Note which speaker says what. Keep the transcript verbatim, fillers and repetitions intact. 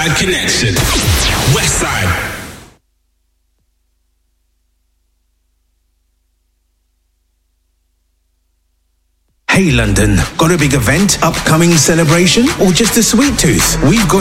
Speaker 1: Connection. West Side.
Speaker 2: Hey London, got a big event, upcoming celebration, or just a sweet tooth? We've got